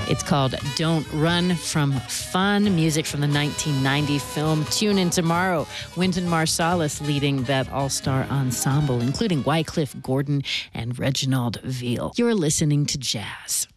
It's called Don't Run From Fun, music from the 1990 film. Tune in tomorrow. Wynton Marsalis leading that all-star ensemble, including Wycliffe Gordon and Reginald Veal. You're listening to Jazz.